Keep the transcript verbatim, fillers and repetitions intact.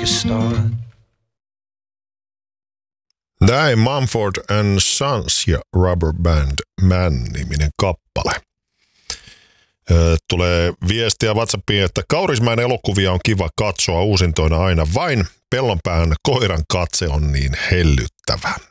start. Näin Mumford and Sons ja Rubber Band Man-niminen kappale. Öö, tulee viestiä WhatsAppiin, että Kaurismäen elokuvia on kiva katsoa uusintoina aina vain. Pellonpään koiran katse on niin hellyttävä.